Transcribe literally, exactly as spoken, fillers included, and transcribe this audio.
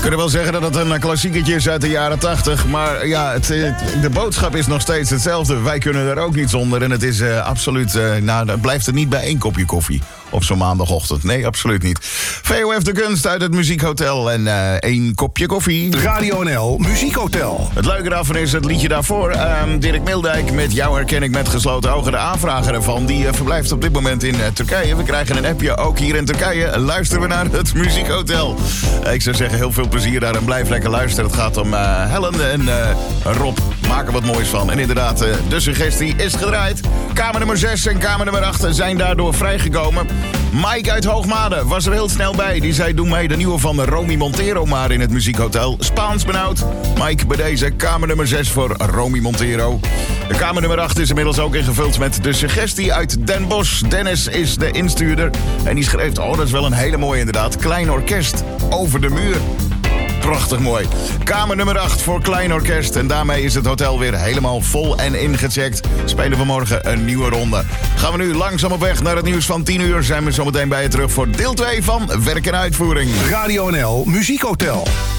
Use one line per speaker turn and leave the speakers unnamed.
kunnen wel zeggen dat het een klassieketje is uit de jaren tachtig. Maar ja, het, het, de boodschap is nog steeds hetzelfde. Wij kunnen er ook niet zonder. En het is uh, absoluut... Uh, nou, dan blijft het niet bij één kopje koffie op zo'n maandagochtend. Nee, absoluut niet. V O F de Kunst uit het Muziekhotel en uh, één kopje koffie.
Radio N L Muziekhotel.
Het leuke daarvan is het liedje daarvoor. Uh, Dirk Mildijk met Jou herken ik met gesloten ogen. De aanvrager ervan, die uh, verblijft op dit moment in uh, Turkije. We krijgen een appje, ook hier in Turkije. Luisteren we naar het Muziekhotel. Uh, ik zou zeggen, heel veel plezier daar en blijf lekker luisteren. Het gaat om uh, Helen en uh, Rob. Maak er wat moois van. En inderdaad, uh, de suggestie is gedraaid. Kamer nummer zes en kamer nummer acht zijn daardoor vrijgekomen. Mike uit Hoogmade was er heel snel bij. Die zei, doe mij de nieuwe van Romy Montero maar in het Muziekhotel. Spaans benauwd. Mike, bij deze kamer nummer zes voor Romy Montero. De kamer nummer acht is inmiddels ook ingevuld met de suggestie uit Den Bosch. Dennis is de instuurder. En die schreef, oh, dat is wel een hele mooie inderdaad. Klein orkest over de muur. Prachtig mooi. Kamer nummer acht voor Klein Orkest. En daarmee is het hotel weer helemaal vol en ingecheckt. Spelen we morgen een nieuwe ronde. Gaan we nu langzaam op weg naar het nieuws van tien uur. Zijn we zometeen bij je terug voor deel twee van Werk en Uitvoering.
Radio N L Muziekhotel.